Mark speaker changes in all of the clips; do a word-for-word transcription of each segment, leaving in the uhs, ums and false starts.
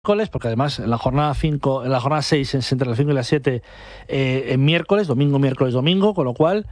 Speaker 1: porque además en la jornada cinco, en la jornada seis es entre las cinco y las siete eh, en miércoles, domingo, miércoles, domingo, con lo cual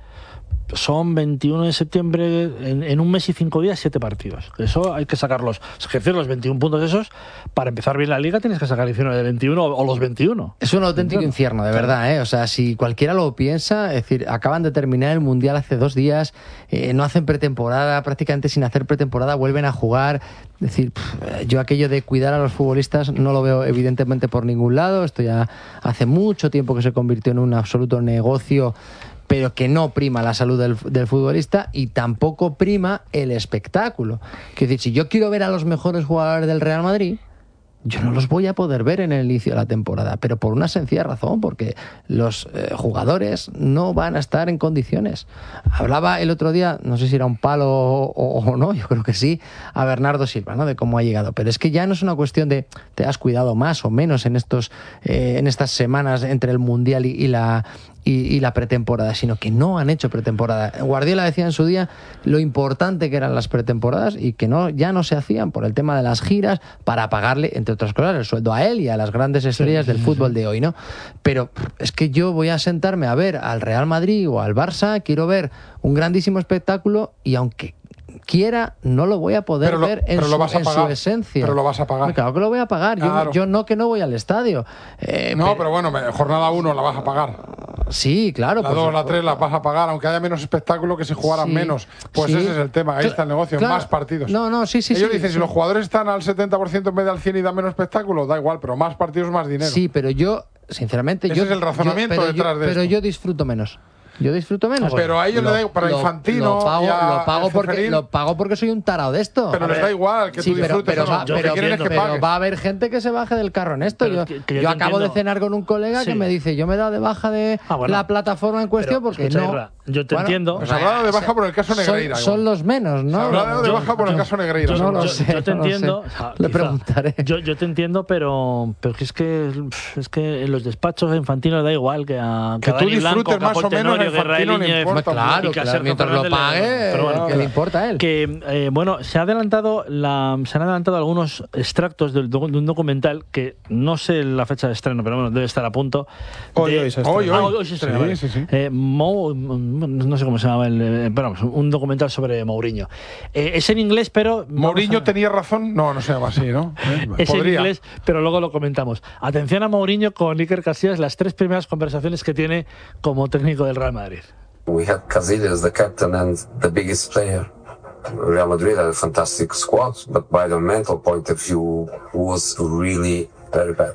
Speaker 1: son veintiuno de septiembre, en, en un mes y cinco días, siete partidos. Eso hay que sacarlos, es decir, los veintiún puntos esos, para empezar bien la liga tienes que sacar diecinueve de veintiuno o los veintiuno.
Speaker 2: Es un auténtico infierno, de verdad, ¿eh? O sea, si cualquiera lo piensa, es decir, acaban de terminar el Mundial hace dos días, eh, no hacen pretemporada, prácticamente sin hacer pretemporada vuelven a jugar. Es decir, pff, yo aquello de cuidar a los futbolistas no lo veo evidentemente por ningún lado. Esto ya hace mucho tiempo que se convirtió en un absoluto negocio, pero que no prima la salud del, del futbolista y tampoco prima el espectáculo. Quiero decir, si yo quiero ver a los mejores jugadores del Real Madrid, yo no los voy a poder ver en el inicio de la temporada, pero por una sencilla razón, porque los eh, jugadores no van a estar en condiciones. Hablaba el otro día, no sé si era un palo o, o no, yo creo que sí, a Bernardo Silva, ¿no? De cómo ha llegado, pero es que ya no es una cuestión de te has cuidado más o menos en estos eh, en estas semanas entre el Mundial y, y la Y, y la pretemporada, sino que no han hecho pretemporada. Guardiola decía en su día lo importante que eran las pretemporadas y que no ya no se hacían por el tema de las giras para pagarle, entre otras cosas, el sueldo a él y a las grandes estrellas sí, del sí, fútbol sí. de hoy, ¿no? Pero es que yo voy a sentarme a ver al Real Madrid o al Barça, quiero ver un grandísimo espectáculo y aunque quiera, no lo voy a poder
Speaker 3: lo,
Speaker 2: ver en, su, en su esencia.
Speaker 3: Pero lo vas a pagar.
Speaker 2: Claro que lo voy a pagar.
Speaker 3: Claro.
Speaker 2: Yo, yo no que no voy al estadio.
Speaker 3: Eh, no, pero, pero bueno, jornada uno la vas a pagar.
Speaker 2: Sí, claro.
Speaker 3: La dos, pues, la tres las vas a pagar, aunque haya menos espectáculo que se jugaran sí, menos. Pues sí. Ese es el tema, ahí está el negocio,
Speaker 2: claro,
Speaker 3: más partidos.
Speaker 2: No, no, sí, sí.
Speaker 3: Ellos
Speaker 2: sí,
Speaker 3: dicen,
Speaker 2: sí.
Speaker 3: si los jugadores están al setenta por ciento en vez de al cien y dan menos espectáculo, da igual, pero más partidos, más dinero.
Speaker 2: Sí, pero yo, sinceramente...
Speaker 3: Ese
Speaker 2: yo,
Speaker 3: es el razonamiento
Speaker 2: yo,
Speaker 3: detrás
Speaker 2: yo,
Speaker 3: de
Speaker 2: Pero
Speaker 3: esto.
Speaker 2: yo disfruto menos. Yo disfruto menos.
Speaker 3: Pero a ellos
Speaker 2: lo,
Speaker 3: le da para
Speaker 2: lo,
Speaker 3: Infantino.
Speaker 2: Lo pago,
Speaker 3: y a,
Speaker 2: lo, pago porque, lo pago porque soy un tarao de esto.
Speaker 3: Pero a les ver, da igual que sí, tú disfrutes.
Speaker 2: Pero, pero,
Speaker 3: no.
Speaker 2: va, pero,
Speaker 3: pero,
Speaker 2: que pero va a haber gente que se baje del carro en esto. Yo,
Speaker 1: que, que yo,
Speaker 2: yo acabo
Speaker 1: entiendo.
Speaker 2: de cenar con un colega sí. que me dice: yo me he dado de baja de ah, bueno, la plataforma en cuestión porque
Speaker 1: escucha,
Speaker 2: no.
Speaker 1: Irra, yo te
Speaker 2: bueno,
Speaker 1: entiendo.
Speaker 3: Pues hablado de baja por el caso Negreira.
Speaker 2: Son, son los menos, ¿no?
Speaker 3: Se hablado de baja por el caso Negreira.
Speaker 2: Yo no lo sé.
Speaker 1: Yo te entiendo.
Speaker 2: Le preguntaré.
Speaker 1: Yo te entiendo, pero es que es que en los despachos de Infantino da igual que a
Speaker 3: que tú disfrutes más o menos Infantino no importa.
Speaker 2: Claro, claro, mientras lo pague, pero bueno, que le importa a él.
Speaker 1: Que, eh, bueno, se, ha adelantado la, se han adelantado algunos extractos de, de un documental que no sé la fecha de estreno, pero bueno, debe estar a punto.
Speaker 3: Hoy,
Speaker 1: de,
Speaker 3: hoy se estrena. Hoy, hoy.
Speaker 1: Ah, hoy se estrena,
Speaker 3: sí,
Speaker 1: vale.
Speaker 3: sí, sí.
Speaker 1: Eh, Mo, no sé cómo se llama, el, eh, pero vamos, un documental sobre Mourinho. Eh, es en inglés, pero...
Speaker 3: ¿Mourinho
Speaker 1: a...
Speaker 3: tenía razón? No, no se llama así, ¿no? Eh,
Speaker 1: es
Speaker 3: podría.
Speaker 1: en inglés, pero luego lo comentamos. Atención a Mourinho con Iker Casillas, las tres primeras conversaciones que tiene como técnico del Real Madrid.
Speaker 4: We had Casillas, the captain and the biggest player. Real Madrid had a fantastic squad, but by the mental point of view, was really very bad.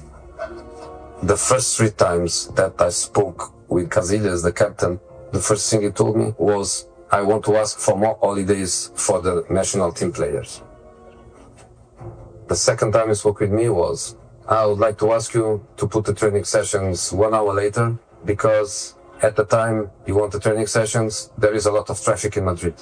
Speaker 4: The first three times that I spoke with Casillas, the captain, the first thing he told me was, I want to ask for more holidays for the national team players. The second time he spoke with me was, I would like to ask you to put the training sessions one hour later, because at the time you want the training sessions, there is a lot of traffic in Madrid.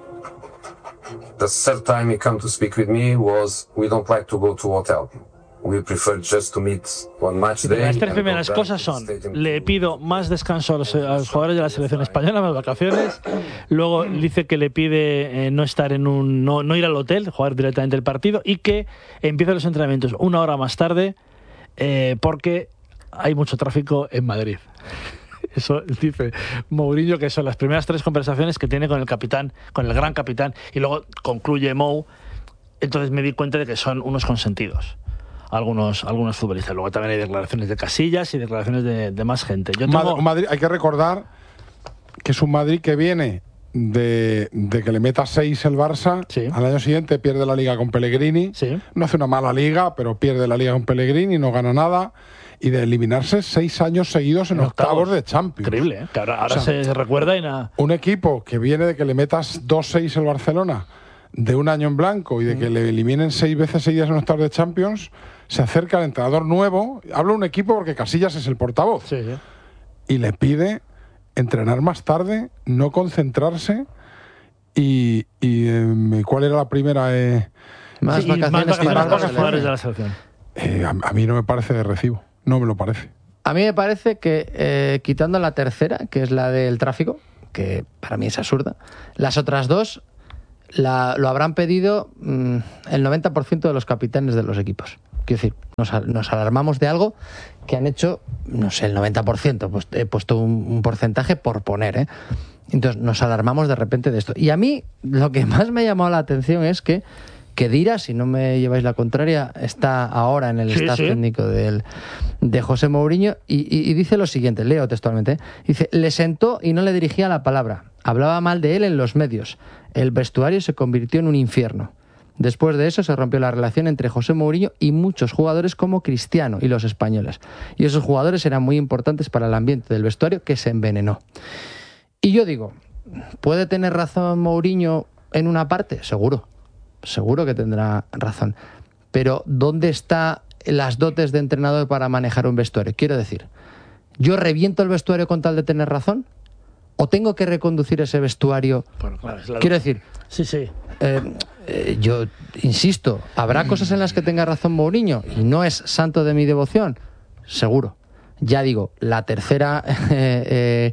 Speaker 4: The third time he came to speak with me was, we don't like to go to hotel. We prefer just to meet one match day.
Speaker 1: Las tres primeras cosas son, le pido más descanso a los, a los jugadores de la selección española, más vacaciones. Luego dice que le pide eh, no estar en un, no, no ir al hotel, jugar directamente el partido y que empiece los entrenamientos una hora más tarde eh, porque hay mucho tráfico en Madrid. Eso dice Mourinho, que son las primeras tres conversaciones que tiene con el capitán, con el gran capitán, y luego concluye Mou. Entonces me di cuenta de que son unos consentidos algunos, algunos futbolistas. Luego también hay declaraciones de Casillas y declaraciones de, de más gente. Yo tengo...
Speaker 3: Madrid, hay que recordar que es un Madrid que viene de, de que le meta seis el Barça, sí. Al año siguiente pierde la Liga con Pellegrini,
Speaker 1: sí.
Speaker 3: No hace una mala Liga, pero pierde la Liga con Pellegrini, no gana nada, y de eliminarse seis años seguidos en, en octavos, octavos de Champions.
Speaker 1: Increíble, ¿eh? Que ahora, ahora o sea, se recuerda y nada.
Speaker 3: Un equipo que viene de que le metas dos seis el Barcelona de un año en blanco y de que mm. le eliminen seis veces seguidas en octavos de Champions, se acerca al entrenador nuevo, habla un equipo porque Casillas es el portavoz,
Speaker 1: sí, sí.
Speaker 3: Y le pide entrenar más tarde, no concentrarse y, y eh, ¿cuál era la primera? Eh,
Speaker 2: más
Speaker 1: sí,
Speaker 2: vacaciones,
Speaker 1: más vacaciones
Speaker 2: para
Speaker 1: para los jugadores de la selección.
Speaker 3: Eh, a, a mí no me parece de recibo, no me lo parece.
Speaker 2: A mí me parece que, eh, quitando la tercera, que es la del tráfico, que para mí es absurda, las otras dos la, lo habrán pedido mmm, el noventa por ciento de los capitanes de los equipos. Quiero decir, nos, nos alarmamos de algo que han hecho, no sé, el noventa por ciento, pues he puesto un, un porcentaje por poner, ¿eh? Entonces nos alarmamos de repente de esto. Y a mí lo que más me ha llamado la atención es que Khedira, si no me lleváis la contraria, está ahora en el
Speaker 1: sí,
Speaker 2: staff
Speaker 1: sí.
Speaker 2: técnico del, de José Mourinho y, y, y dice lo siguiente, leo textualmente, ¿eh? Dice, le sentó y no le dirigía la palabra. Hablaba mal de él en los medios. El vestuario se convirtió en un infierno. Después de eso se rompió la relación entre José Mourinho y muchos jugadores como Cristiano y los españoles. Y esos jugadores eran muy importantes para el ambiente del vestuario que se envenenó. Y yo digo, ¿puede tener razón Mourinho en una parte? Seguro, seguro que tendrá razón. Pero ¿dónde están las dotes de entrenador para manejar un vestuario? Quiero decir, ¿yo reviento el vestuario con tal de tener razón? ¿O tengo que reconducir ese vestuario?
Speaker 1: Bueno, claro, es la...
Speaker 2: Quiero decir,
Speaker 1: sí, sí.
Speaker 2: Eh, eh, yo insisto, ¿habrá cosas en las que tenga razón Mourinho? Y no es santo de mi devoción, seguro. Ya digo, la tercera eh, eh,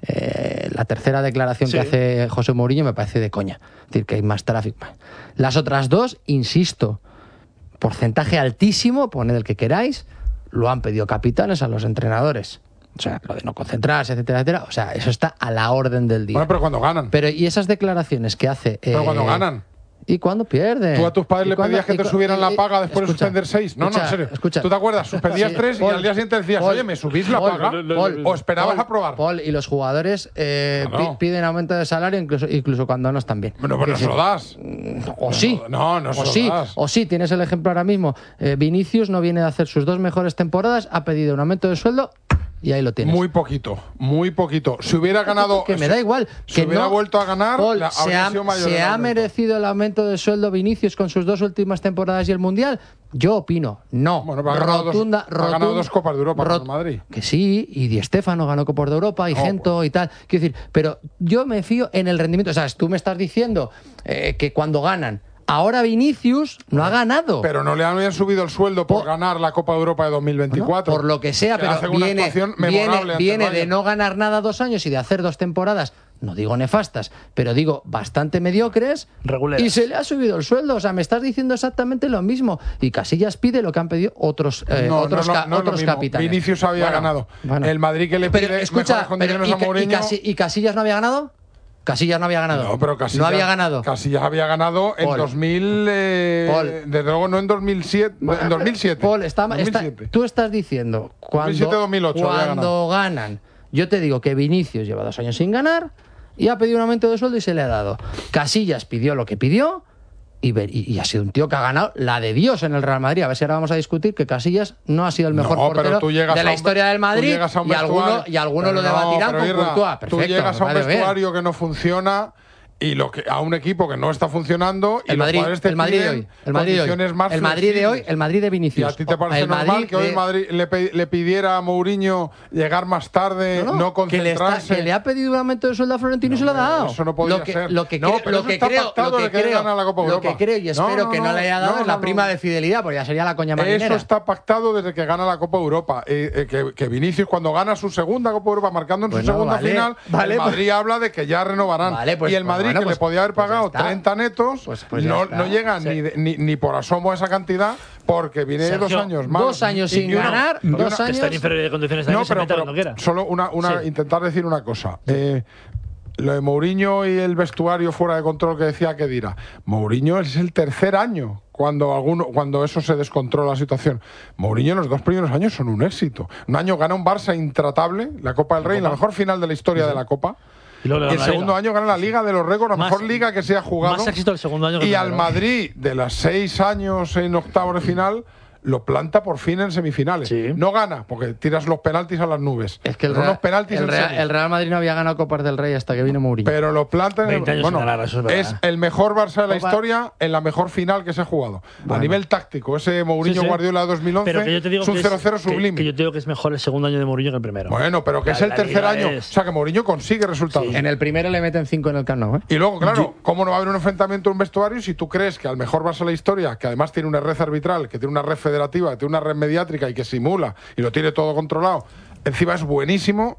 Speaker 2: eh, la tercera declaración sí. que hace José Mourinho me parece de coña. Es decir, que hay más tráfico. Las otras dos, insisto, porcentaje altísimo, poned el que queráis, lo han pedido capitanes a los entrenadores. O sea, lo de no concentrarse, etcétera, etcétera. O sea, eso está a la orden del día.
Speaker 3: Bueno, pero cuando ganan.
Speaker 2: Pero y esas declaraciones que hace...
Speaker 3: Pero
Speaker 2: eh,
Speaker 3: cuando ganan.
Speaker 2: ¿Y cuándo pierden?
Speaker 3: ¿Tú a tus padres le
Speaker 2: cuando,
Speaker 3: pedías que te subieran la paga después
Speaker 2: escucha,
Speaker 3: de suspender seis? No,
Speaker 2: escucha,
Speaker 3: no, en serio.
Speaker 2: Escucha.
Speaker 3: ¿Tú te acuerdas? Suspendías sí, tres Paul, y al día siguiente decías, Paul, oye, ¿me subís la
Speaker 2: Paul,
Speaker 3: paga?
Speaker 2: Paul,
Speaker 3: ¿O esperabas
Speaker 2: Paul,
Speaker 3: aprobar?
Speaker 2: Paul, y los jugadores eh, no, no. piden aumento de salario incluso, incluso cuando no están bien.
Speaker 3: Bueno, pero no se lo das.
Speaker 2: O sí.
Speaker 3: No, no, no
Speaker 2: o
Speaker 3: se
Speaker 2: sí,
Speaker 3: lo das.
Speaker 2: O sí, tienes el ejemplo ahora mismo. Eh, Vinicius no viene de hacer sus dos mejores temporadas, ha pedido un aumento de sueldo... Y ahí lo tienes.
Speaker 3: Muy poquito, muy poquito. Si hubiera ganado...
Speaker 2: Que me da igual.
Speaker 3: Si
Speaker 2: que
Speaker 3: hubiera
Speaker 2: no,
Speaker 3: vuelto a ganar,
Speaker 2: Paul,
Speaker 3: la,
Speaker 2: se ha,
Speaker 3: sido mayor
Speaker 2: ¿se ha merecido el aumento de sueldo Vinicius con sus dos últimas temporadas y el Mundial? Yo opino, no.
Speaker 3: Bueno, pero ha ganado,
Speaker 2: rotunda,
Speaker 3: dos,
Speaker 2: rotunda,
Speaker 3: ha ganado dos Copas de Europa
Speaker 2: rot,
Speaker 3: con Madrid.
Speaker 2: Que sí, y Di Stéfano ganó Copas de Europa, y no, Gento pues. y tal. Quiero decir, pero yo me fío en el rendimiento. O sea, tú me estás diciendo eh, que cuando ganan... Ahora Vinicius no ha ganado.
Speaker 3: Pero no le habían subido el sueldo por, por ganar la Copa de Europa de dos mil veinticuatro.
Speaker 2: Bueno, por lo que sea, pero viene, viene, viene de no ganar nada dos años y de hacer dos temporadas, no digo nefastas, pero digo bastante mediocres.
Speaker 1: Reguleras.
Speaker 2: Y se le ha subido el sueldo. O sea, me estás diciendo exactamente lo mismo. Y Casillas pide lo que han pedido otros, eh,
Speaker 3: no,
Speaker 2: otros,
Speaker 3: no, no,
Speaker 2: ca
Speaker 3: no
Speaker 2: otros capitanes.
Speaker 3: Vinicius había
Speaker 2: bueno,
Speaker 3: ganado.
Speaker 2: Bueno.
Speaker 3: El Madrid que le pide
Speaker 2: pero, escucha, pero, y,
Speaker 3: a Mourinho...
Speaker 2: y, Casi, ¿Y Casillas no había ganado? Casillas no había ganado.
Speaker 3: No, pero Casillas
Speaker 2: no había ganado.
Speaker 3: Casillas había ganado en
Speaker 2: Paul.
Speaker 3: dos mil. Eh,
Speaker 2: Paul.
Speaker 3: Desde luego no en dos mil siete. En dos mil siete.
Speaker 2: Paul, está,
Speaker 3: dos mil siete.
Speaker 2: Está, tú estás diciendo cuando,
Speaker 3: dos mil siete, dos mil ocho,
Speaker 2: cuando ganan. Yo te digo que Vinicius lleva dos años sin ganar y ha pedido un aumento de sueldo y se le ha dado. Casillas pidió lo que pidió. Y, y, y ha sido un tío que ha ganado la de Dios en el Real Madrid. A ver si ahora vamos a discutir que Casillas no ha sido el mejor
Speaker 3: no,
Speaker 2: portero de la
Speaker 3: un,
Speaker 2: historia del Madrid. Y alguno, y alguno lo debatirán
Speaker 3: no,
Speaker 2: con
Speaker 3: Irra,
Speaker 2: Courtois. Perfecto,
Speaker 3: tú llegas a un
Speaker 2: vale,
Speaker 3: vestuario
Speaker 2: bien.
Speaker 3: que no funciona y lo que a un equipo que no está funcionando y
Speaker 2: el Madrid,
Speaker 3: los te
Speaker 2: el Madrid de hoy, el Madrid de hoy,
Speaker 3: más
Speaker 2: el Madrid de hoy, el Madrid de Vinicius.
Speaker 3: ¿Y a ti te parece
Speaker 2: el
Speaker 3: normal
Speaker 2: Madrid
Speaker 3: que hoy
Speaker 2: de...
Speaker 3: Madrid le, le pidiera a Mourinho llegar más tarde, no, no, no concentrarse?
Speaker 2: Que le, está, que le ha pedido un aumento de sueldo a Florentino no, y se lo ha dado.
Speaker 3: Eso no podía
Speaker 2: lo que,
Speaker 3: ser.
Speaker 2: Lo que,
Speaker 3: no,
Speaker 2: cre lo que creo, lo que creo, lo que creo y espero no, no, que no le haya dado
Speaker 3: no,
Speaker 2: es la
Speaker 3: no,
Speaker 2: prima de fidelidad, porque ya sería la coña marinera.
Speaker 3: Eso está pactado desde que gana la Copa Europa. Eh, eh, que, que Vinicius cuando gana su segunda Copa Europa, marcando en
Speaker 2: bueno,
Speaker 3: su segunda
Speaker 2: vale,
Speaker 3: final,
Speaker 2: vale,
Speaker 3: el Madrid
Speaker 2: pues,
Speaker 3: habla de que ya renovarán.
Speaker 2: Vale, pues,
Speaker 3: y el Madrid,
Speaker 2: pues, bueno,
Speaker 3: que
Speaker 2: pues,
Speaker 3: le podía haber pagado
Speaker 2: pues
Speaker 3: treinta netos, pues, pues no, no llega sí. ni, de, ni, ni por asomo a esa cantidad, porque viene
Speaker 1: Sergio,
Speaker 3: dos años más.
Speaker 2: Dos años sin
Speaker 1: uno,
Speaker 2: ganar,
Speaker 1: uno,
Speaker 2: dos años.
Speaker 1: Está en inferior de condiciones de
Speaker 3: no,
Speaker 1: año,
Speaker 3: pero,
Speaker 1: se meta
Speaker 3: pero
Speaker 1: cuando quiera.
Speaker 3: solo una, una
Speaker 1: sí.
Speaker 3: intentar decir una cosa. Eh, Lo de Mourinho y el vestuario fuera de control que decía que dirá. Mourinho es el tercer año cuando alguno, cuando eso se descontrola la situación. Mourinho en los dos primeros años son un éxito. Un año gana un Barça intratable, la Copa del Rey, la mejor final de la historia sí. de la Copa. Y, y el segundo Liga. año gana la Liga de los récords, la más, mejor liga que se ha jugado.
Speaker 1: Más éxito el segundo año que
Speaker 3: y al Madrid, de las seis años en octavos de final, lo planta por fin en semifinales. Sí. No gana, porque tiras los penaltis a las nubes.
Speaker 2: Es que el, Real, penaltis el, Real, el Real Madrid no había ganado Copas del Rey hasta que vino Mourinho.
Speaker 3: Pero lo planta en
Speaker 1: el,
Speaker 3: el, bueno, ganar, eso es, es el mejor Barça de la Copa. historia en la mejor final que se ha jugado. Bueno. A nivel táctico, ese Mourinho sí, sí. Guardiola de dos mil once
Speaker 1: pero que yo te digo
Speaker 3: es un cero cero
Speaker 1: es,
Speaker 3: sublime.
Speaker 1: Que, que yo te digo que es mejor el segundo año de Mourinho que el primero.
Speaker 3: Bueno, pero que la, es el tercer año. Es... O sea, que Mourinho consigue resultados.
Speaker 2: Sí. En el primero le meten cinco en el Camp Nou, ¿eh?
Speaker 3: Y luego, claro, yo... ¿cómo no va a haber un enfrentamiento en un vestuario si tú crees que al mejor Barça de la historia, que además tiene una red arbitral, que tiene una red federativa, que tiene una red mediátrica y que simula y lo tiene todo controlado, encima es buenísimo,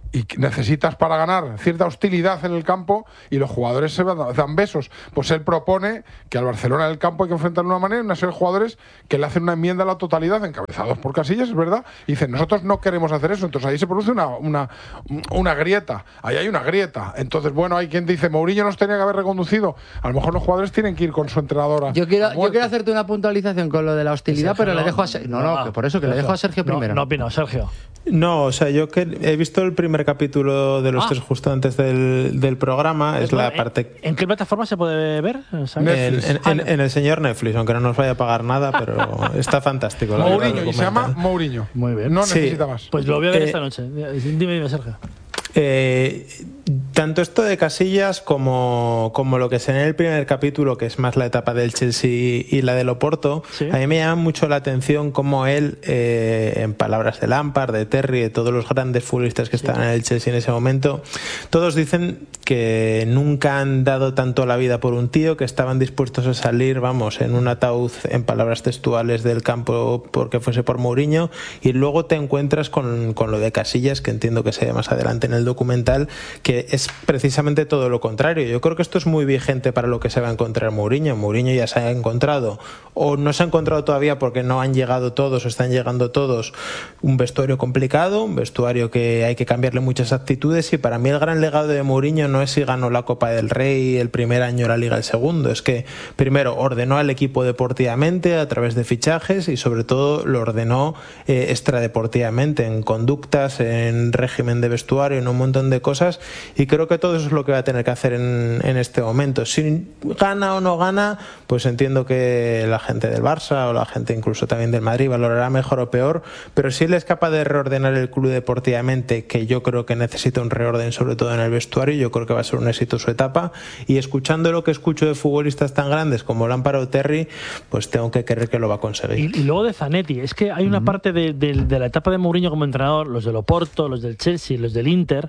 Speaker 3: y necesitas para ganar cierta hostilidad en el campo y los jugadores se dan besos. Pues él propone que al Barcelona del campo hay que enfrentar de una manera, una serie de jugadores que le hacen una enmienda a la totalidad, encabezados por Casillas, es verdad, y dicen, nosotros no queremos hacer eso. Entonces ahí se produce una, una, una grieta, ahí hay una grieta. Entonces, bueno, hay quien dice, Mourinho nos tenía que haber reconducido. A lo mejor los jugadores tienen que ir con su entrenadora.
Speaker 2: Yo quiero, yo quiero hacerte una puntualización con lo de la hostilidad, pero no, le dejo a Sergio. No, no, no, por eso que Sergio. le dejo a Sergio primero.
Speaker 1: No, no opino, Sergio.
Speaker 5: No, o sea, yo que he visto el primer capítulo de los ah. tres justo antes del, del programa, es, es la
Speaker 1: ¿en,
Speaker 5: parte...
Speaker 1: ¿En qué plataforma se puede ver?
Speaker 5: En, en, en, en el señor Netflix, aunque no nos vaya a pagar nada, pero está fantástico.
Speaker 3: Mourinho, y se llama Mourinho.
Speaker 1: Muy bien.
Speaker 3: No
Speaker 5: sí.
Speaker 3: necesita más.
Speaker 1: Pues lo voy a ver
Speaker 5: eh,
Speaker 1: esta noche. Dime, dime, Sergio.
Speaker 5: Eh, tanto esto de Casillas como, como lo que se ve en el primer capítulo, que es más la etapa del Chelsea y la del Oporto, ¿sí? A mí me llama mucho la atención cómo él, eh, en palabras de Lampard, de Terry, de todos los grandes futbolistas que sí. estaban en el Chelsea en ese momento, todos dicen que nunca han dado tanto la vida por un tío, que estaban dispuestos a salir, vamos, en un ataúd, en palabras textuales, del campo porque fuese por Mourinho, y luego te encuentras con, con lo de Casillas, que entiendo que se ve más adelante en el documental, que es precisamente todo lo contrario. Yo creo que esto es muy vigente para lo que se va a encontrar Mourinho. Mourinho ya se ha encontrado, o no se ha encontrado todavía porque no han llegado todos, o están llegando todos, un vestuario complicado, un vestuario que hay que cambiarle muchas actitudes, y para mí el gran legado de Mourinho no es si ganó la Copa del Rey el primer año, la Liga el segundo, es que primero ordenó al equipo deportivamente a través de fichajes, y sobre todo lo ordenó eh, extradeportivamente, en conductas, en régimen de vestuario, en un montón de cosas, y creo que todo eso es lo que va a tener que hacer en, en este momento. Si gana o no gana, pues entiendo que la gente del Barça o la gente incluso también del Madrid valorará mejor o peor, pero si él es capaz de reordenar el club deportivamente, que yo creo que necesita un reorden sobre todo en el vestuario, yo creo que va a ser un éxito su etapa, y escuchando lo que escucho de futbolistas tan grandes como Lampard o Terry, pues tengo que creer que lo va a conseguir.
Speaker 1: Y, y luego de Zanetti, es que hay una uh-huh. parte de, de, de la etapa de Mourinho como entrenador, los del Oporto, los del Chelsea, los del Inter,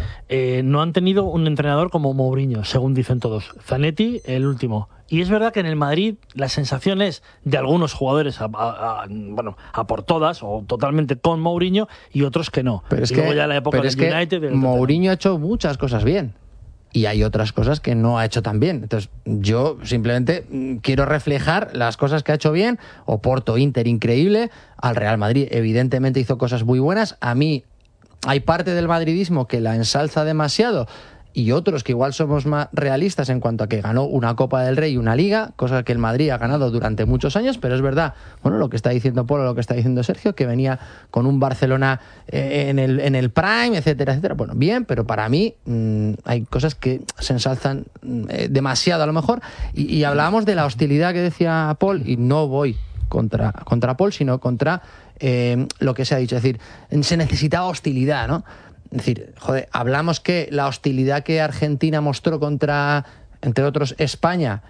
Speaker 1: eh, no han tenido un entrenador como Mourinho, según dicen todos. Zanetti, el último. Y es verdad que en el Madrid la sensación es de algunos jugadores a, a, a, bueno, a por todas o totalmente con Mourinho, y otros que no.
Speaker 2: Pero es
Speaker 1: y luego
Speaker 2: que,
Speaker 1: ya la época
Speaker 2: pero
Speaker 1: del
Speaker 2: es que
Speaker 1: United, del
Speaker 2: Mourinho ha hecho muchas cosas bien, y hay otras cosas que no ha hecho tan bien. Entonces yo simplemente quiero reflejar las cosas que ha hecho bien. Oporto, Inter, increíble. Al Real Madrid evidentemente hizo cosas muy buenas. A mí hay parte del madridismo que la ensalza demasiado, y otros que igual somos más realistas en cuanto a que ganó una Copa del Rey y una Liga, cosa que el Madrid ha ganado durante muchos años, pero es verdad, bueno, lo que está diciendo Polo, lo que está diciendo Sergio, que venía con un Barcelona eh, en, el, en el prime, etcétera, etcétera. Bueno, bien, pero para mí mmm, hay cosas que se ensalzan eh, demasiado a lo mejor, y, y hablábamos de la hostilidad que decía Paul, y no voy contra, contra Paul, sino contra eh, lo que se ha dicho, es decir, se necesitaba hostilidad, ¿no? Es decir, joder, hablamos que la hostilidad que Argentina mostró contra, entre otros, España,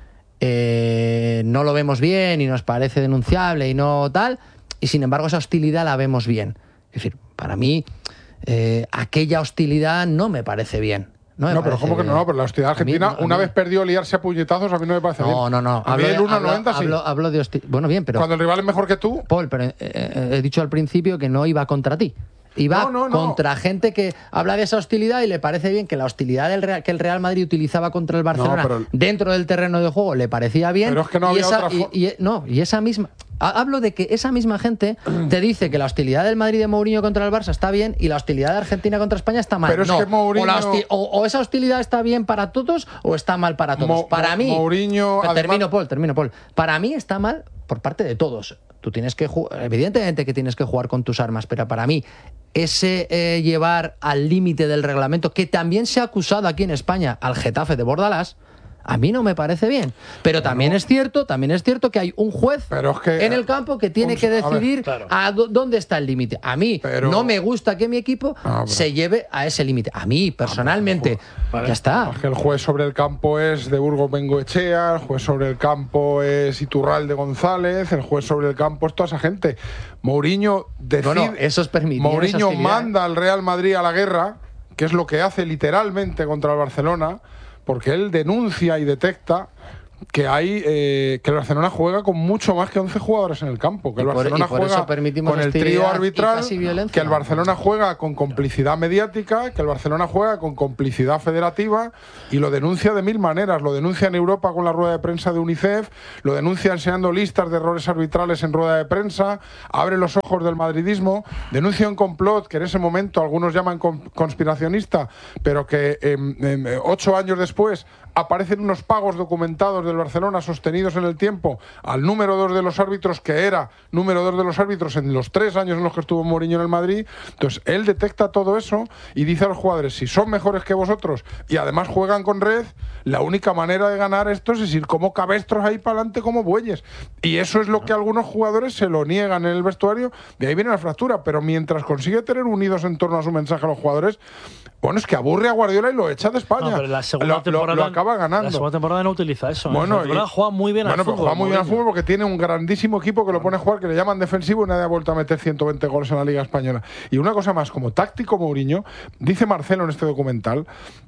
Speaker 2: eh, no lo vemos bien y nos parece denunciable y no tal, y sin embargo esa hostilidad la vemos bien. Es decir, para mí, eh, aquella hostilidad no me parece bien. No,
Speaker 3: no pero ¿cómo que no? no pero la hostilidad argentina, mí, una mí, vez perdió liarse a puñetazos, a mí no me parece
Speaker 2: no,
Speaker 3: bien.
Speaker 2: No, no, no.
Speaker 3: A mí
Speaker 2: hablo,
Speaker 3: el uno
Speaker 2: hablo,
Speaker 3: noventa sí.
Speaker 2: Hablo, hablo de hostilidad. Bueno, bien, pero...
Speaker 3: Cuando el rival es mejor que tú...
Speaker 2: Paul, pero eh, eh, he dicho al principio que no iba contra ti. Iba no, no, no. contra gente que habla de esa hostilidad y le parece bien que la hostilidad del Real, que el Real Madrid utilizaba contra el Barcelona no, pero,
Speaker 3: dentro
Speaker 2: del terreno de juego le parecía bien.
Speaker 3: Pero es que no
Speaker 2: y
Speaker 3: había
Speaker 2: esa,
Speaker 3: otra
Speaker 2: y, y, no, y esa misma... Hablo de que esa misma gente te dice que la hostilidad del Madrid de Mourinho contra el Barça está bien y la hostilidad de Argentina contra España está mal.
Speaker 3: Pero
Speaker 2: no.
Speaker 3: es que Mourinho...
Speaker 2: o, la hosti- o, o esa hostilidad está bien para todos o está mal para todos.
Speaker 3: Mo-
Speaker 2: para mí...
Speaker 3: Mourinho...
Speaker 2: Termino,
Speaker 3: además...
Speaker 2: Paul, termino, Paul. Para mí está mal por parte de todos. Tú tienes que jugar, evidentemente que tienes que jugar con tus armas, pero para mí ese eh, llevar al límite del reglamento, que también se ha acusado aquí en España al Getafe de Bordalás, a mí no me parece bien. Pero también no. es cierto, también es cierto que hay un juez
Speaker 3: pero es que,
Speaker 2: en el campo que tiene un, que decidir a, ver, claro. a dónde está el límite. A mí pero, no me gusta que mi equipo no, se lleve a ese límite. A mí, personalmente, no, vale. ya está.
Speaker 3: Es que el juez sobre el campo es de Burgos Bengoechea, el juez sobre el campo es Iturralde González, el juez sobre el campo es toda esa gente. Mourinho decide,
Speaker 2: no, no, eso es permitido.
Speaker 3: Mourinho manda al Real Madrid a la guerra, que es lo que hace literalmente contra el Barcelona, porque él denuncia y detecta que hay eh, que el Barcelona juega con mucho más que once jugadores en el campo, que el Barcelona
Speaker 2: por,
Speaker 3: juega
Speaker 2: con
Speaker 3: el trío arbitral, que el Barcelona juega con complicidad mediática, que el Barcelona juega con complicidad federativa y lo denuncia de mil maneras. Lo denuncia en Europa con la rueda de prensa de UNICEF, lo denuncia enseñando listas de errores arbitrales en rueda de prensa, abre los ojos del madridismo, denuncia un complot que en ese momento algunos llaman conspiracionista, pero que eh, eh, ocho años después aparecen unos pagos documentados del Barcelona sostenidos en el tiempo al número dos de los árbitros, que era número dos de los árbitros en los tres años en los que estuvo Mourinho en el Madrid. Entonces él detecta todo eso y dice a los jugadores: si son mejores que vosotros y además juegan con red, la única manera de ganar esto es ir como cabestros ahí para adelante como bueyes. Y eso es lo que algunos jugadores se lo niegan en el vestuario, de ahí viene la fractura. Pero mientras consigue tener unidos en torno a su mensaje a los jugadores, bueno, es que aburre a Guardiola y lo echa de España.
Speaker 1: No, pero la segunda
Speaker 3: lo,
Speaker 1: temporada,
Speaker 3: lo, lo acaba ganando.
Speaker 1: La segunda temporada no utiliza eso.
Speaker 3: Bueno,
Speaker 1: la temporada
Speaker 3: y,
Speaker 1: juega muy bien
Speaker 3: bueno,
Speaker 1: al fútbol.
Speaker 3: Juega muy bien al
Speaker 1: Mourinho.
Speaker 3: fútbol porque tiene un grandísimo equipo que lo pone a jugar, que le llaman defensivo, y nadie ha vuelto a meter ciento veinte goles en la Liga Española. Y una cosa más, como táctico Mourinho, dice Marcelo en este documental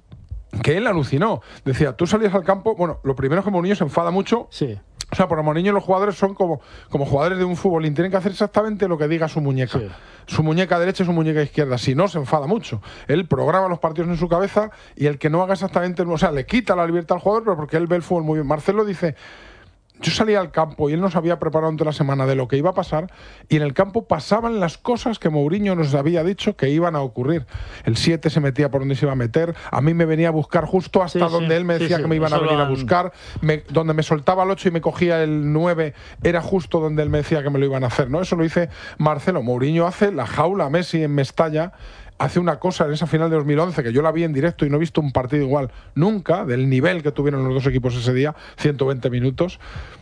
Speaker 3: que él alucinó. Decía, tú salías al campo, bueno, lo primero es que Mourinho se enfada mucho.
Speaker 1: Sí.
Speaker 3: O sea, por Mourinho los jugadores son como, como jugadores de un fútbol y tienen que hacer exactamente lo que diga su muñeca. Sí. Su muñeca derecha y su muñeca izquierda. Si no, se enfada mucho. Él programa los partidos en su cabeza y el que no haga exactamente... O sea, le quita la libertad al jugador, pero porque él ve el fútbol muy bien. Marcelo dice... Yo salía al campo y él nos había preparado durante la semana de lo que iba a pasar, y en el campo pasaban las cosas que Mourinho nos había dicho que iban a ocurrir. El siete se metía por donde se iba a meter, a mí me venía a buscar justo hasta sí, donde sí, él me decía sí, sí. que me iban Eso a venir han... a buscar, me, donde me soltaba el ocho y me cogía el nueve, era justo donde él me decía que me lo iban a hacer, ¿no? Eso lo dice Marcelo. Mourinho hace la jaula a Messi en Mestalla, hace una cosa en esa final de dos mil once que yo la vi en directo y no he visto un partido igual nunca, del nivel que tuvieron los dos equipos ese día, ciento veinte minutos.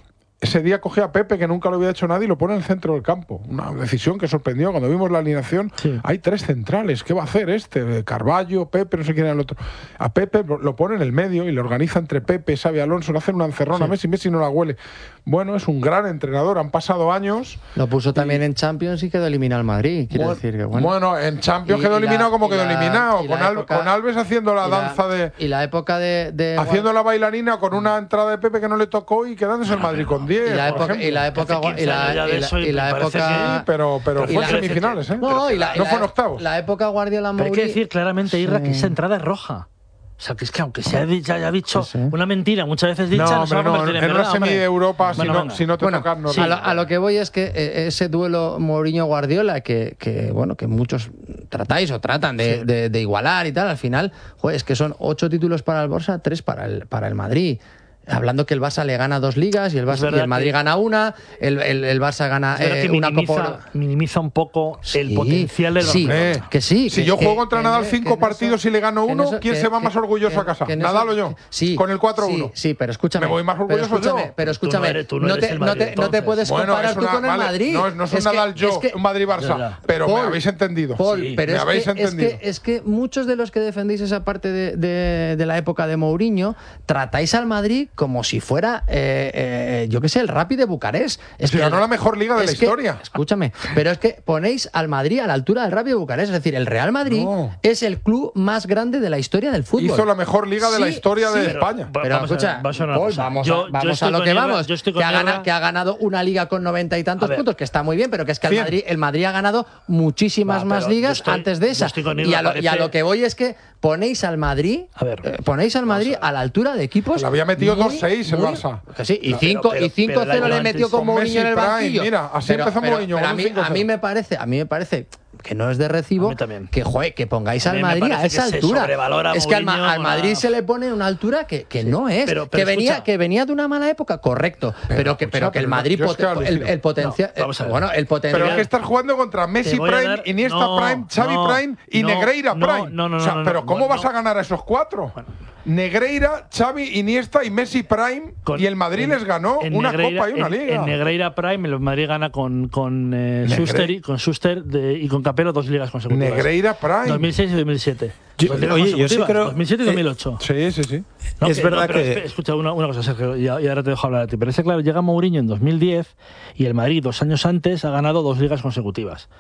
Speaker 3: Ese día coge a Pepe, que nunca lo había hecho nadie, y lo pone en el centro del campo. Una decisión que sorprendió. Cuando vimos la alineación, sí. hay tres centrales. ¿Qué va a hacer este? Carballo, Pepe, no sé quién era el otro. A Pepe lo pone en el medio y le organiza entre Pepe, Xavi Alonso, le hacen una encerrona. Sí. Messi, Messi no la huele. Bueno, es un gran entrenador. Han pasado años.
Speaker 2: Lo puso también y... en Champions y quedó eliminado al Madrid. Quiero
Speaker 3: bueno,
Speaker 2: decir que bueno.
Speaker 3: Bueno, en Champions y, quedó y eliminado la, como quedó la, eliminado. Con, época, Al, con Alves haciendo la danza
Speaker 2: la,
Speaker 3: de.
Speaker 2: Y la época de. de
Speaker 3: haciendo bueno. la bailarina con una entrada de Pepe que no le tocó y quedándose el Madrid con diez.
Speaker 2: Y la época. Y la época y la, y la, y la época
Speaker 3: sí, pero pero fue en semifinales, ¿eh?
Speaker 2: No, y la,
Speaker 3: no
Speaker 2: y
Speaker 3: fue en
Speaker 2: la,
Speaker 3: octavos.
Speaker 2: La época Guardiola Mourinho.
Speaker 1: Pero hay que decir claramente, Irra, sí. que esa entrada es roja. O sea, que es que aunque se haya, haya dicho sí, sí. una mentira muchas veces dicha,
Speaker 3: no,
Speaker 1: no se va a convertir
Speaker 3: en,
Speaker 1: en
Speaker 3: en
Speaker 1: verdad.
Speaker 3: En una semi de Europa, bueno, si, no, si no te
Speaker 2: bueno,
Speaker 3: tocan, no.
Speaker 2: Sí, a, lo, a lo que voy es que eh, ese duelo Mourinho-Guardiola, que, que bueno, que muchos tratáis o tratan de, sí. de, de igualar y tal, al final, joder, es que son ocho títulos para el Barça, tres para el, para el Madrid. Hablando que el Barça le gana dos ligas y el, Barça, y el Madrid gana una, el, el, el Barça gana eh,
Speaker 1: una
Speaker 2: minimiza,
Speaker 1: Copa. Minimiza un poco sí, el potencial del
Speaker 2: sí,
Speaker 1: Barcelona.
Speaker 2: Que sí.
Speaker 3: Si
Speaker 2: que,
Speaker 3: yo juego
Speaker 2: que,
Speaker 3: contra Nadal cinco partidos eso, y le gano uno, eso, ¿quién que, se va más orgulloso
Speaker 2: que,
Speaker 3: a casa?
Speaker 2: Que
Speaker 3: ¿Nadal
Speaker 2: eso,
Speaker 3: o yo?
Speaker 2: Sí,
Speaker 3: con el cuatro uno.
Speaker 2: Sí, sí, pero escúchame.
Speaker 3: Me voy más orgulloso
Speaker 2: pero escúchame,
Speaker 3: yo.
Speaker 2: Pero escúchame,
Speaker 1: tú no, eres, tú no,
Speaker 2: no,
Speaker 1: eres
Speaker 2: te,
Speaker 1: el Madrid,
Speaker 2: no, te, no te puedes
Speaker 3: bueno,
Speaker 2: comparar
Speaker 3: una,
Speaker 2: tú con
Speaker 3: vale,
Speaker 2: el Madrid.
Speaker 3: No, no es un Nadal yo, un Madrid-Barça. Pero me habéis entendido.
Speaker 2: Pero
Speaker 3: me habéis entendido.
Speaker 2: Es que muchos de los que defendéis esa parte de la época de Mourinho tratáis al Madrid como si fuera Eh, yo qué sé, el Rapid de Bucarest.
Speaker 3: Es que ganó la mejor liga de la
Speaker 2: que,
Speaker 3: historia.
Speaker 2: Escúchame, pero es que ponéis al Madrid a la altura del Rapid de Bucarest. Es decir, el Real Madrid no. es el club más grande de la historia del fútbol.
Speaker 3: Hizo la mejor liga
Speaker 2: sí,
Speaker 3: de la historia
Speaker 2: sí,
Speaker 3: de
Speaker 2: pero,
Speaker 3: España.
Speaker 2: Pero, pero vamos escucha, a, vamos, a, vamos, yo, a, vamos yo a lo que Irra, vamos. Que ha, ganado, que ha ganado una liga con noventa y tantos puntos, que está muy bien, pero que es que el Madrid, el Madrid ha ganado muchísimas Va, más ligas estoy, antes de esa. Y a, lo, y a lo que voy es que ponéis al Madrid, a ver, eh, ponéis al Madrid a, a la altura de equipos.
Speaker 3: Le había metido dos seis el Barça.
Speaker 2: Que sí, y cinco cero le metió con Mourinho en el banquillo.
Speaker 3: Mira, así
Speaker 2: pero,
Speaker 3: empezó
Speaker 2: pero,
Speaker 3: Mourinho.
Speaker 2: Pero a, mí, a mí me parece, a mí me parece que no es de recibo que, joder, que pongáis al Madrid a esa altura. Es que al, al Madrid se le pone una altura que, que sí, no es. Pero, pero que, venía, que venía de una mala época, correcto. Pero, pero, que, pero que el Madrid, pot, el, el potencial. No, bueno, el potencial.
Speaker 3: Pero es que estás jugando contra Messi Prime, dar, Iniesta no, Prime, Xavi no, Prime y no, Negreira Prime.
Speaker 1: No, no, no,
Speaker 3: o sea,
Speaker 1: no,
Speaker 3: pero
Speaker 1: no,
Speaker 3: ¿cómo
Speaker 1: no,
Speaker 3: vas a ganar a esos cuatro? Bueno. Negreira, Xavi, Iniesta y Messi Prime con, y el Madrid en, les ganó una Negreira, Copa y una
Speaker 1: en,
Speaker 3: Liga.
Speaker 1: En Negreira Prime el Madrid gana con con eh, Schuster y con Schuster de, y con Capello dos ligas consecutivas.
Speaker 3: Negreira Prime
Speaker 1: dos mil seis y dos mil siete.
Speaker 5: Yo, oye, yo sí creo
Speaker 1: dos mil siete y dos mil ocho.
Speaker 3: Sí, sí, sí.
Speaker 1: No,
Speaker 5: es
Speaker 1: que,
Speaker 5: verdad
Speaker 1: no,
Speaker 5: que
Speaker 1: escucha una, una cosa, Sergio, y, y ahora te dejo hablar a ti. Pero ese claro, llega Mourinho en dos mil diez y el Madrid dos años antes ha ganado dos ligas consecutivas.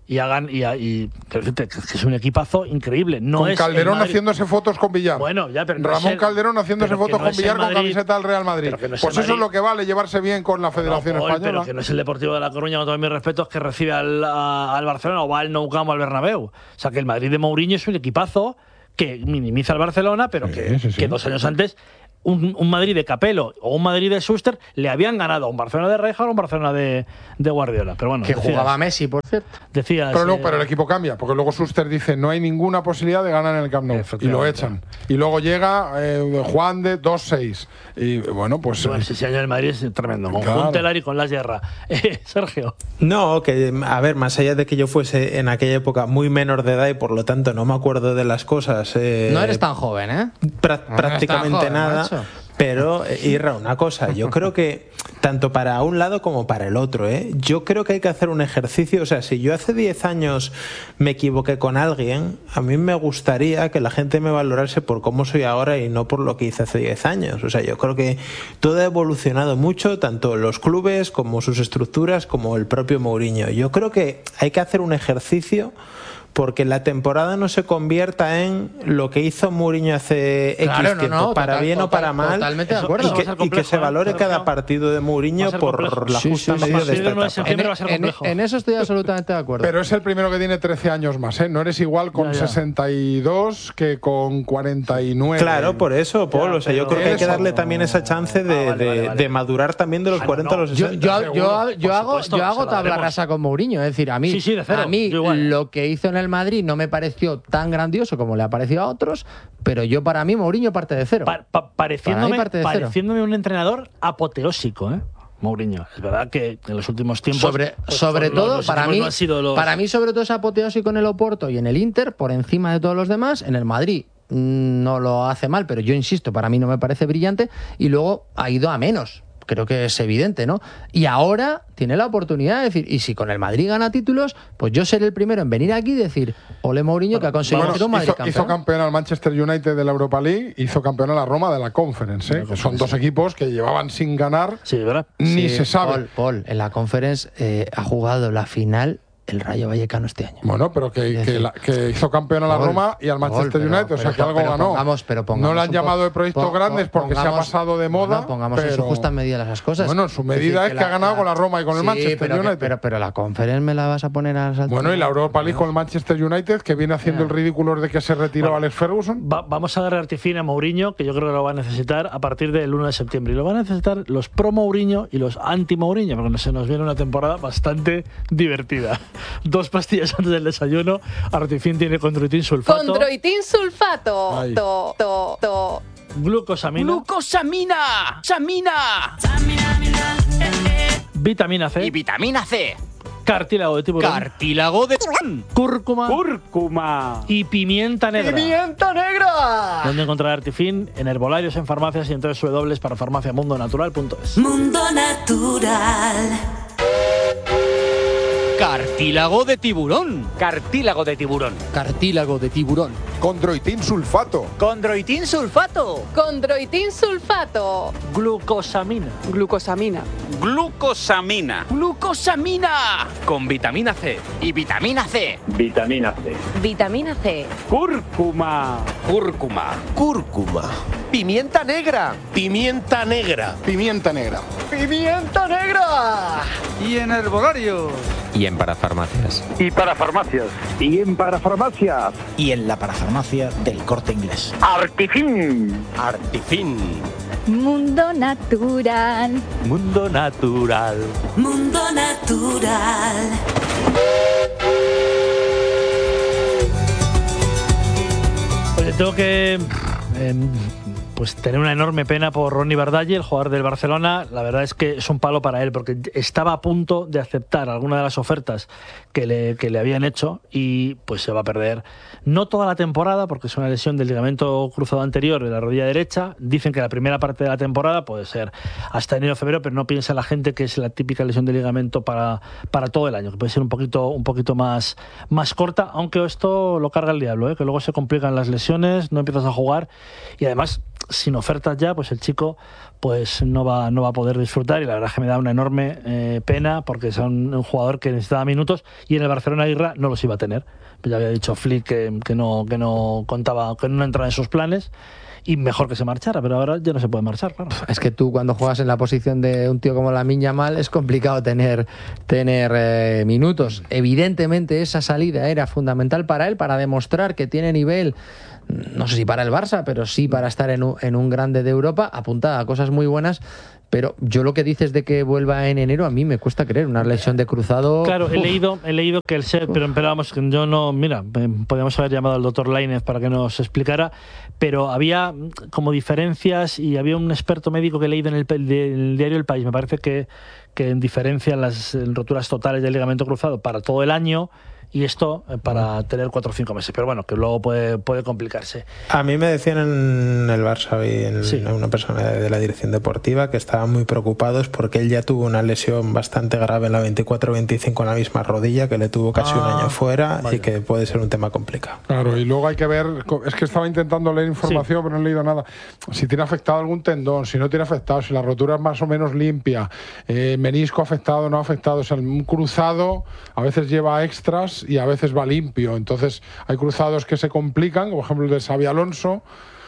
Speaker 1: y hagan y, y pero que es un equipazo increíble. No
Speaker 3: con
Speaker 1: es
Speaker 3: Calderón haciéndose fotos con Villar.
Speaker 1: Bueno, ya, pero no
Speaker 3: Ramón
Speaker 1: es el,
Speaker 3: Calderón haciéndose fotos
Speaker 1: no
Speaker 3: con Villar
Speaker 1: Madrid,
Speaker 3: con camiseta del Real Madrid. No es pues eso Madrid. Es lo que vale, llevarse bien con la Federación
Speaker 1: no, Paul,
Speaker 3: Española.
Speaker 1: Pero que no es el Deportivo de La Coruña, con todos mis respetos, que recibe al, a, al Barcelona o va al Nou Camp o al Bernabéu. O sea, que el Madrid de Mourinho es un equipazo que minimiza al Barcelona, pero sí, que, sí, sí. que dos años antes un, un Madrid de Capello o un Madrid de Schuster le habían ganado a un Barcelona de Rijkaard o un Barcelona de, de Guardiola. Pero bueno,
Speaker 2: que
Speaker 1: decías,
Speaker 2: jugaba Messi, por cierto.
Speaker 1: Decías,
Speaker 3: pero, no,
Speaker 1: eh,
Speaker 3: pero el equipo cambia, porque luego Schuster dice no hay ninguna posibilidad de ganar en el Camp Nou y lo echan. Y luego llega eh, Juan de dos seis. Y bueno, pues.
Speaker 1: Bueno, ese año en el Madrid es tremendo. Con claro. Juntelar y con Las Guerra. Eh, Sergio.
Speaker 5: No, que a ver, más allá de que yo fuese en aquella época muy menor de edad y por lo tanto no me acuerdo de las cosas. Eh,
Speaker 2: no eres tan joven, ¿eh?
Speaker 5: Pra
Speaker 2: no
Speaker 5: prácticamente
Speaker 2: joven,
Speaker 5: nada.
Speaker 2: Macho.
Speaker 5: Pero, Irra, una cosa, yo creo que tanto para un lado como para el otro, ¿eh? Yo creo que hay que hacer un ejercicio, o sea, si yo hace diez años me equivoqué con alguien, a mí me gustaría que la gente me valorase por cómo soy ahora y no por lo que hice hace diez años. O sea, yo creo que todo ha evolucionado mucho, tanto los clubes como sus estructuras, como el propio Mourinho. Yo creo que hay que hacer un ejercicio porque la temporada no se convierta en lo que hizo Mourinho hace
Speaker 2: claro,
Speaker 5: X tiempo,
Speaker 2: no, no,
Speaker 5: para
Speaker 2: total,
Speaker 5: bien
Speaker 2: total,
Speaker 5: o para mal,
Speaker 2: totalmente de acuerdo.
Speaker 5: y, que, complejo, y que se valore ¿eh? cada partido de Mourinho por la justa sí, sí, medida sí, de esta etapa.
Speaker 2: En, en, en eso estoy absolutamente de acuerdo.
Speaker 3: Pero es el primero que tiene trece años más, ¿eh? No eres igual con ya, ya. sesenta y dos que con cuarenta y nueve.
Speaker 5: Claro, por eso, Paul. Ya, o sea, yo creo que hay que darle también esa chance de, ah, vale, vale, vale. de madurar también de los ah, cuarenta no, a los sesenta.
Speaker 2: Yo, yo, yo, yo hago, yo hago tabla rasa con Mourinho. Es decir, a mí,
Speaker 1: sí, sí, de cero,
Speaker 2: a mí lo que hizo en el Madrid no me pareció tan grandioso como le ha parecido a otros, pero yo para mí Mourinho parte de cero.
Speaker 1: Pa pa pareciéndome, parte de pareciéndome cero. un entrenador apoteósico, ¿eh? Mourinho. Es verdad que en los últimos tiempos
Speaker 2: sobre, pues, sobre todo los, los para mí
Speaker 1: no los...
Speaker 2: para mí sobre todo es apoteósico en el Oporto y en el Inter por encima de todos los demás. En el Madrid no lo hace mal, pero yo insisto, para mí no me parece brillante y luego ha ido a menos. Creo que es evidente, ¿no? Y ahora tiene la oportunidad de decir, y si con el Madrid gana títulos, pues yo seré el primero en venir aquí y decir, ole Mourinho, bueno, que ha conseguido
Speaker 3: bueno,
Speaker 2: ser un Madrid
Speaker 3: hizo,
Speaker 2: campeón.
Speaker 3: Hizo campeón al Manchester United de la Europa League, hizo campeón a la Roma de la Conference, ¿eh? Que son dos equipos que llevaban sin ganar,
Speaker 1: sí, ¿verdad?
Speaker 3: ni
Speaker 2: sí,
Speaker 3: se sabe.
Speaker 2: Paul, Paul, en la Conference eh, ha jugado la final el Rayo Vallecano este año.
Speaker 3: Bueno, pero que, que, la, que hizo campeón a la Paul, Roma y al Manchester
Speaker 2: Paul, pero,
Speaker 3: United, o sea
Speaker 2: pero,
Speaker 3: que algo
Speaker 2: pero
Speaker 3: ganó.
Speaker 2: Pongamos, pero
Speaker 3: no le han llamado de proyectos
Speaker 2: pon,
Speaker 3: grandes porque
Speaker 2: pongamos,
Speaker 3: se ha pasado de moda.
Speaker 2: No, pongamos
Speaker 3: pero,
Speaker 2: en su justa medida las cosas.
Speaker 3: Bueno, su medida es, decir, que, es que la, ha ganado la, con la Roma y con
Speaker 2: sí,
Speaker 3: el Manchester
Speaker 2: pero
Speaker 3: United.
Speaker 2: Que, pero, pero la Conference me la vas a poner a saltar.
Speaker 3: Bueno, y la Europa League con el Manchester United, que viene haciendo yeah. el ridículo desde que se retiró bueno, Alex Ferguson.
Speaker 1: Va, vamos a darle artifín a Mourinho, que yo creo que lo va a necesitar a partir del uno de septiembre. Y lo van a necesitar los pro Mourinho y los anti Mourinho, porque se nos viene una temporada bastante divertida. Dos pastillas antes del desayuno. Artifin tiene Condroitin sulfato.
Speaker 6: Condroitin sulfato. To, to, to.
Speaker 1: Glucosamina.
Speaker 7: Glucosamina. Samina.
Speaker 1: Vitamina C.
Speaker 7: Y vitamina C.
Speaker 1: Cartílago de tiburón.
Speaker 7: Cartílago de tiburón.
Speaker 1: Cúrcuma.
Speaker 7: Cúrcuma.
Speaker 1: Y pimienta negra.
Speaker 7: ¡Pimienta negra!
Speaker 1: ¿Dónde encontrar Artifin? En herbolarios, en farmacias y en doble u doble u doble u para farmacia mundo natural punto es.
Speaker 8: Mundo Natural.
Speaker 7: Cartílago de tiburón. Cartílago de tiburón.
Speaker 2: Cartílago de tiburón.
Speaker 3: Condroitin sulfato.
Speaker 7: Condroitin sulfato.
Speaker 6: Condroitin sulfato.
Speaker 1: Glucosamina.
Speaker 6: Glucosamina.
Speaker 7: Glucosamina. Glucosamina. Con vitamina C. Y vitamina C.
Speaker 9: Vitamina C.
Speaker 6: Vitamina C.
Speaker 9: Cúrcuma.
Speaker 7: Cúrcuma.
Speaker 10: Cúrcuma. Pimienta negra. Pimienta negra.
Speaker 7: Pimienta negra. Pimienta negra.
Speaker 11: Y en herbolarios.
Speaker 12: Y en parafarmacias.
Speaker 9: Y parafarmacias. Y en parafarmacias.
Speaker 13: Y en la parafarmacia del Corte Inglés.
Speaker 9: Artifin.
Speaker 10: Artifin.
Speaker 6: Mundo Natural.
Speaker 12: Mundo Natural.
Speaker 8: Mundo Natural.
Speaker 1: Oye, tengo que... Eh, pues tener una enorme pena por Ronny Bardaghi, el jugador del Barcelona. La verdad es que es un palo para él, porque estaba a punto de aceptar alguna de las ofertas que le, que le habían hecho y pues se va a perder no toda la temporada, porque es una lesión del ligamento cruzado anterior de la rodilla derecha. Dicen que la primera parte de la temporada puede ser hasta enero o febrero, pero no piensa la gente que es la típica lesión de ligamento para, para todo el año, que puede ser un poquito, un poquito más, más corta, aunque esto lo carga el diablo, ¿eh? Que luego se complican las lesiones, no empiezas a jugar y además sin ofertas ya, pues el chico pues no va, no va a poder disfrutar, y la verdad es que me da una enorme eh, pena, porque es un, un jugador que necesitaba minutos y en el Barcelona Aguirre no los iba a tener. Ya había dicho Flick que, que, no, que no contaba, que no entraba en sus planes, y mejor que se marchara, pero ahora ya no se puede marchar, claro.
Speaker 2: Es que tú cuando juegas en la posición de un tío como Lamine Yamal es complicado tener, tener eh, minutos. Evidentemente esa salida era fundamental para él, para demostrar que tiene nivel, no sé si para el Barça, pero sí para estar en un, en un grande de Europa, apuntada a cosas muy buenas. Pero yo lo que dices de que vuelva en enero, a mí me cuesta creer. Una lesión de cruzado...
Speaker 1: Claro, he
Speaker 2: uf.
Speaker 1: leído he leído que el ser, pero esperábamos que yo no... Mira, podríamos haber llamado al doctor Lainez para que nos explicara, pero había como diferencias, y había un experto médico que he leído en el, en el diario El País, me parece que, que en diferencia las roturas totales del ligamento cruzado para todo el año, y esto para tener cuatro o cinco meses. Pero bueno, que luego puede, puede complicarse.
Speaker 5: A mí me decían en el Barça hoy, en sí. una persona de la dirección deportiva, que estaban muy preocupados porque él ya tuvo una lesión bastante grave en la veinticuatro veinticinco en la misma rodilla, que le tuvo casi ah, un año fuera, vaya. Y que puede ser un tema complicado.
Speaker 3: Claro, y luego hay que ver, es que estaba intentando leer información, sí. pero no he leído nada. Si tiene afectado algún tendón, si no tiene afectado, si la rotura es más o menos limpia, eh, menisco afectado, no afectado, o sea, un cruzado a veces lleva extras y a veces va limpio. Entonces hay cruzados que se complican, como por ejemplo el de Xabi Alonso,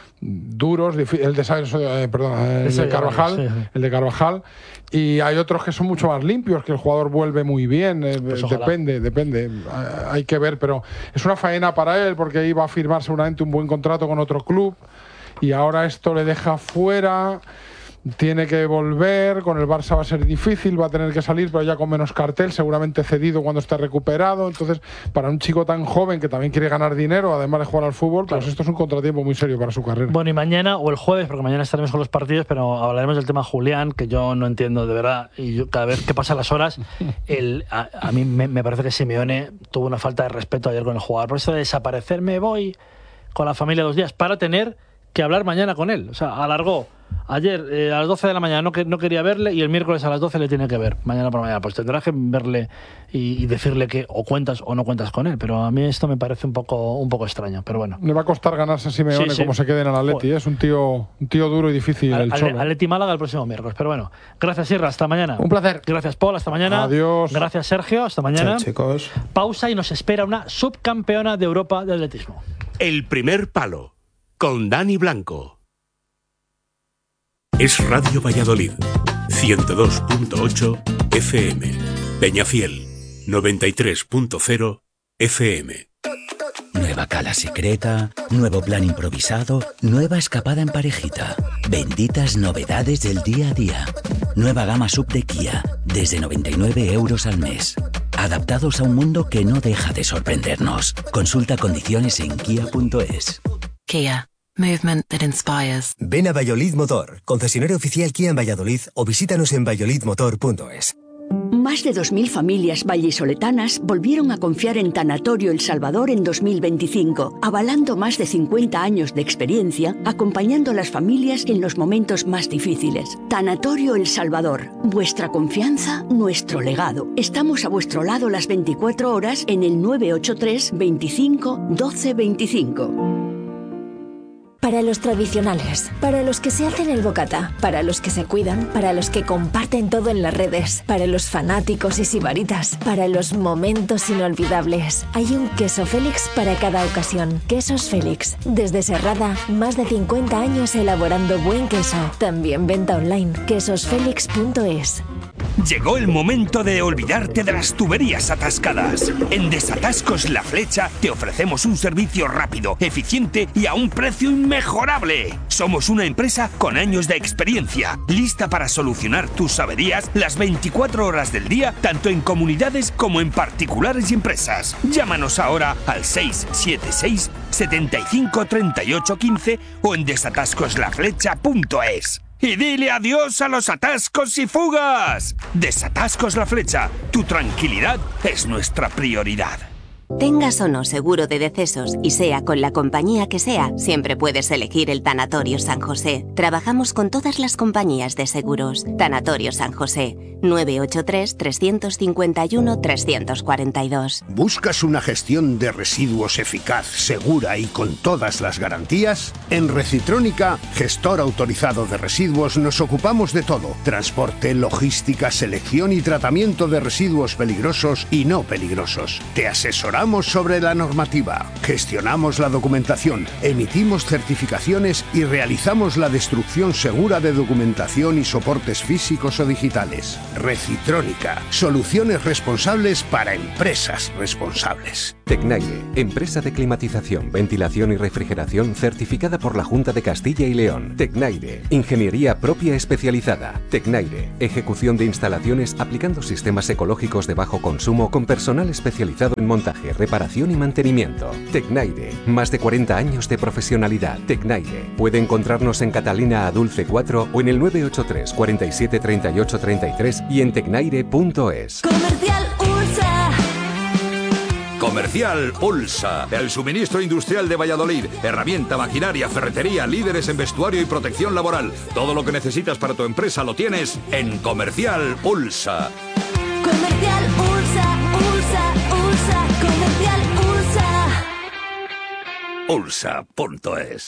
Speaker 3: duros, el de, eh, perdón, el de Carvajal, sí, sí. el de Carvajal, y hay otros que son mucho más limpios, que el jugador vuelve muy bien. Eh, pues depende, depende. Hay que ver, pero es una faena para él, porque iba a firmar seguramente un buen contrato con otro club y ahora esto le deja fuera. Tiene que volver, con el Barça va a ser difícil, va a tener que salir, pero ya con menos cartel, seguramente cedido cuando esté recuperado. Entonces, para un chico tan joven que también quiere ganar dinero, además de jugar al fútbol, claro. pues esto es un contratiempo muy serio para su carrera.
Speaker 1: Bueno, y mañana o el jueves, porque mañana estaremos con los partidos, pero hablaremos del tema Julián, que yo no entiendo de verdad, y yo, cada vez que pasan las horas, el, a, a mí me, me parece que Simeone tuvo una falta de respeto ayer con el jugador. Por eso de desaparecer, me voy con la familia dos días para tener que hablar mañana con él. O sea, alargó ayer eh, a las doce de la mañana no, que, no quería verle, y el miércoles a las doce le tiene que ver, mañana por mañana. Pues tendrás que verle y, y decirle que o cuentas o no cuentas con él. Pero a mí esto me parece un poco un poco extraño, pero bueno.
Speaker 3: Le va a costar ganarse a Simeone sí, sí. como se quede en el Atleti. Es un tío, un tío duro y difícil al, el Cholo.
Speaker 1: Atleti Málaga el próximo miércoles. Pero bueno, gracias Sierra, hasta mañana.
Speaker 2: Un placer.
Speaker 1: Gracias Paul, hasta mañana.
Speaker 3: Adiós.
Speaker 1: Gracias Sergio, hasta mañana.
Speaker 5: Chao, chicos.
Speaker 1: Pausa y nos espera una subcampeona de Europa de atletismo.
Speaker 14: El primer palo, con Dani Blanco. Es Radio Valladolid, ciento dos punto ocho F M, Peñafiel, noventa y tres punto cero F M.
Speaker 15: Nueva cala secreta, nuevo plan improvisado, nueva escapada en parejita. Benditas novedades del día a día. Nueva gama sub de Kia, desde noventa y nueve euros al mes. Adaptados a un mundo que no deja de sorprendernos. Consulta condiciones en kia punto es.
Speaker 16: Kia. Movement that inspires.
Speaker 17: Ven a Valladolid Motor, concesionario oficial Kia en Valladolid, o visítanos en valladolid motor punto es.
Speaker 18: Más de dos mil familias vallisoletanas volvieron a confiar en Tanatorio El Salvador en dos mil veinticinco, avalando más de cincuenta años de experiencia, acompañando a las familias en los momentos más difíciles. Tanatorio El Salvador, vuestra confianza, nuestro legado. Estamos a vuestro lado las veinticuatro horas en el nueve ocho tres, veinticinco, doce veinticinco.
Speaker 19: Para los tradicionales, para los que se hacen el bocata, para los que se cuidan, para los que comparten todo en las redes, para los fanáticos y sibaritas, para los momentos inolvidables. Hay un queso Félix para cada ocasión. Quesos Félix. Desde Serrada, más de cincuenta años elaborando buen queso. También venta online, quesos félix punto es.
Speaker 14: Llegó el momento de olvidarte de las tuberías atascadas. En Desatascos La Flecha te ofrecemos un servicio rápido, eficiente y a un precio inmejorable. Somos una empresa con años de experiencia, lista para solucionar tus averías las veinticuatro horas del día, tanto en comunidades como en particulares y empresas. Llámanos ahora al seis siete seis, setenta y cinco, treinta y ocho, quince o en desatascos la flecha punto es. Y dile adiós a los atascos y fugas. Desatascos La Flecha, tu tranquilidad es nuestra prioridad.
Speaker 20: Tengas o no seguro de decesos y sea con la compañía que sea, siempre puedes elegir el Tanatorio San José. Trabajamos con todas las compañías de seguros. Tanatorio San José, nueve ocho tres, tres cinco uno, tres cuatro dos.
Speaker 21: ¿Buscas una gestión de residuos eficaz, segura y con todas las garantías? En Recitrónica, gestor autorizado de residuos, nos ocupamos de todo: transporte, logística, selección y tratamiento de residuos peligrosos y no peligrosos. Te asesoramos sobre la normativa, gestionamos la documentación, emitimos certificaciones y realizamos la destrucción segura de documentación y soportes físicos o digitales. Recitrónica, soluciones responsables para empresas responsables.
Speaker 22: Tecnaire, empresa de climatización, ventilación y refrigeración certificada por la Junta de Castilla y León. Tecnaire, ingeniería propia especializada. Tecnaire, ejecución de instalaciones aplicando sistemas ecológicos de bajo consumo con personal especializado en montaje, reparación y mantenimiento. Tecnaire, más de cuarenta años de profesionalidad. Tecnaire, puede encontrarnos en Catalina Adulce cuatro o en el nueve ocho tres, cuarenta y siete, treinta y ocho, treinta y tres y en tecnaire punto es.
Speaker 8: Comercial Ulsa.
Speaker 23: Comercial Ulsa, el suministro industrial de Valladolid. Herramienta, maquinaria, ferretería, líderes en vestuario y protección laboral. Todo lo que necesitas para tu empresa lo tienes en Comercial Ulsa.
Speaker 8: Comercial Ulsa, Ulsa, Ulsa, Comercial Ulsa.
Speaker 23: Ulsa punto es.